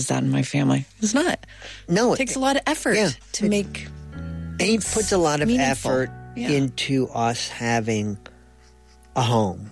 that in my family. It's not. No. It takes a lot of effort to make. He puts a lot of meaningful. effort Yeah. into us having a home.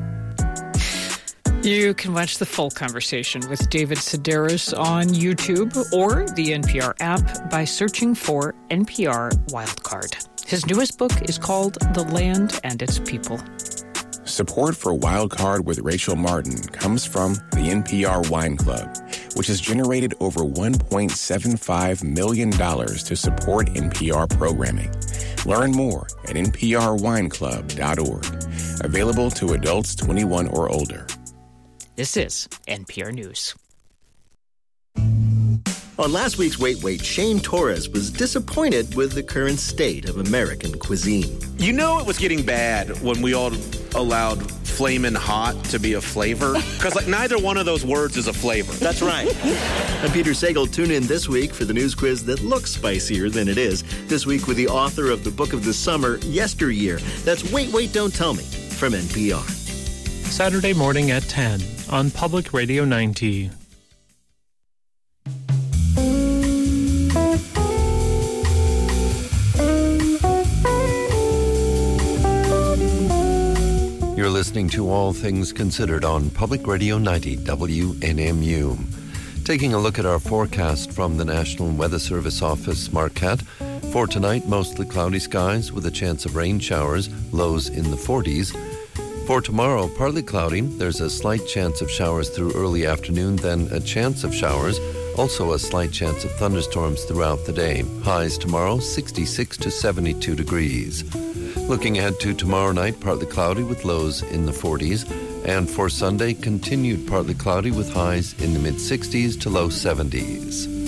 You can watch the full conversation with David Sedaris on YouTube or the NPR app by searching for NPR Wildcard. His newest book is called The Land and Its People. Support for Wildcard with Rachel Martin comes from the NPR Wine Club, which has generated over $1.75 million to support NPR programming. Learn more at nprwineclub.org. Available to adults 21 or older. This is NPR News. On last week's Wait, Shane Torres was disappointed with the current state of American cuisine. You know it was getting bad when we all allowed flamin' hot to be a flavor? Because neither one of those words is a flavor. That's right. I'm Peter Sagal. Tune in this week for the news quiz that looks spicier than it is. This week with the author of the book of the summer, Yesteryear. That's Wait, Don't Tell Me from NPR. Saturday morning at 10 on Public Radio 90. You're listening to All Things Considered on Public Radio 90 WNMU. Taking a look at our forecast from the National Weather Service Office, Marquette. For tonight, mostly cloudy skies with a chance of rain showers, lows in the 40s. For tomorrow, partly cloudy. There's a slight chance of showers through early afternoon, then a chance of showers. Also a slight chance of thunderstorms throughout the day. Highs tomorrow, 66 to 72 degrees. Looking ahead to tomorrow night, partly cloudy with lows in the 40s. And for Sunday, continued partly cloudy with highs in the mid-60s to low 70s.